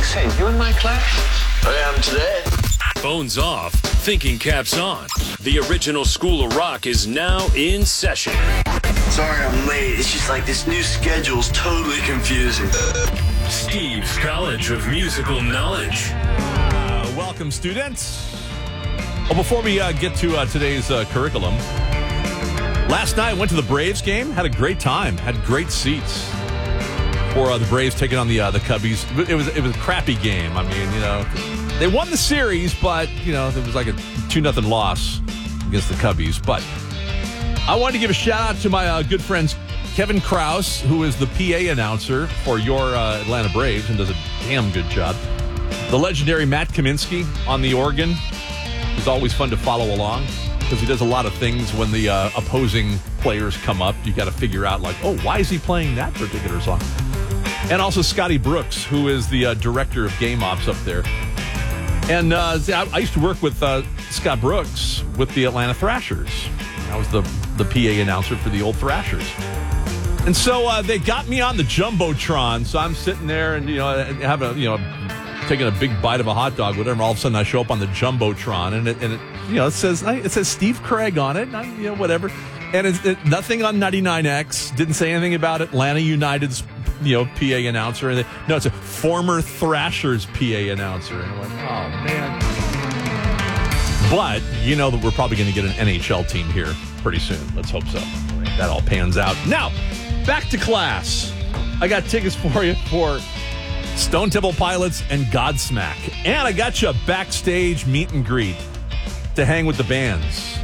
Say, you in my class? I am today. Phones off, thinking caps on. The original School of Rock is now in session. Sorry I'm late. It's just like this new schedule's totally confusing. Steve's College of Musical Knowledge. Welcome, students. Well, before we get to today's curriculum, last night I went to the Braves game. Had a great time. Had great seats for the Braves taking on the Cubbies. It was a crappy game. I mean, they won the series, but it was like a 2-0 loss against the Cubbies. But I wanted to give a shout out to my good friends Kevin Krause, who is the PA announcer for your Atlanta Braves and does a damn good job. The legendary Matt Kaminsky on the organ is always fun to follow along because he does a lot of things when the opposing players come up. You got to figure out, why is he playing that particular song? And also Scotty Brooks, who is the director of game ops up there. And I used to work with Scott Brooks with the Atlanta Thrashers. I was the PA announcer for the old Thrashers. And so they got me on the Jumbotron. So I'm sitting there and, taking a big bite of a hot dog, whatever. All of a sudden I show up on the Jumbotron and it says Steve Craig on it, and whatever. And it's nothing on 99X. Didn't say anything about Atlanta United's, PA announcer. No, it's a former Thrashers PA announcer. And I went, oh, man. But that we're probably going to get an NHL team here pretty soon. Let's hope so. That all pans out. Now, back to class. I got tickets for you for Stone Temple Pilots and Godsmack. And I got you a backstage meet and greet to hang with the bands.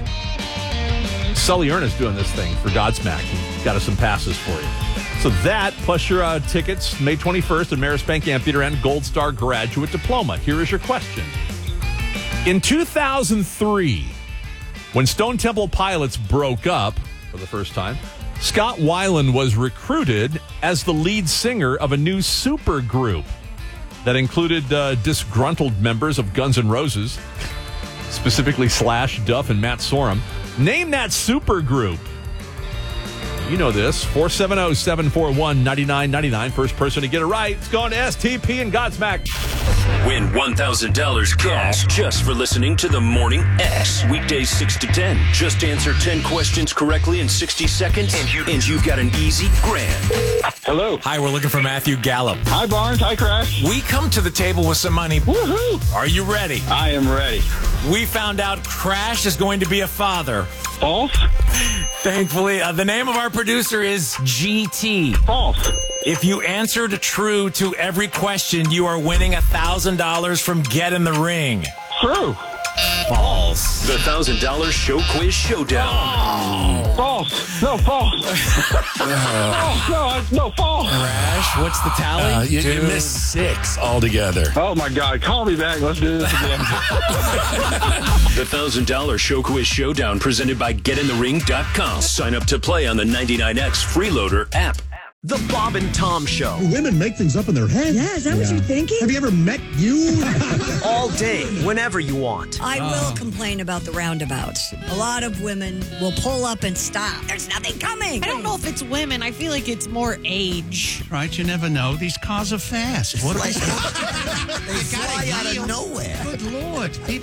Sully Ernest doing this thing for Godsmack. He got us some passes for you. So that, plus your tickets, May 21st at Marist Bank Amphitheater and Gold Star Graduate Diploma. Here is your question. In 2003, when Stone Temple Pilots broke up for the first time, Scott Weiland was recruited as the lead singer of a new super group that included disgruntled members of Guns N' Roses, specifically Slash, Duff, and Matt Sorum. Name that super group. You know this. 470-741-9999. First person to get it right, it's going to STP and Godsmack. Win $1,000 cash just for listening to the Morning X. Weekdays 6 to 10. Just answer 10 questions correctly in 60 seconds, and you've got an easy grand. Hello. Hi, we're looking for Matthew Gallup. Hi, Barnes. Hi, Crash. We come to the table with some money. Woohoo! Are you ready? I am ready. We found out Crash is going to be a father. False? Thankfully, the name of our producer is GT. False. If you answered true to every question, you are winning $1,000 from Get in the Ring. True. False. The $1,000 Show Quiz Showdown. False. No, false. False. No, false. Crash, what's the tally? You missed 6 altogether. Oh, my God. Call me back. Let's do this again. The $1,000 Show Quiz Showdown presented by GetInTheRing.com. Sign up to play on the 99X Freeloader app. The Bob and Tom Show. Women make things up in their head. Yeah, is that what you're thinking? Have you ever met you? All day, whenever you want. I will complain about the roundabouts. A lot of women will pull up and stop. There's nothing coming. I don't know if it's women. I feel like it's more age. Right, you never know. These cars are fast. What are they? They fly out of nowhere. Good Lord.